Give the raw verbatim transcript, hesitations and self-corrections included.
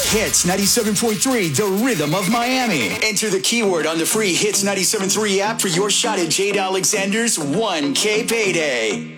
Hits ninety-seven point three, the rhythm of Miami. Enter the keyword on the free Hits ninety-seven point three app for your shot at Jade Alexander's one K payday.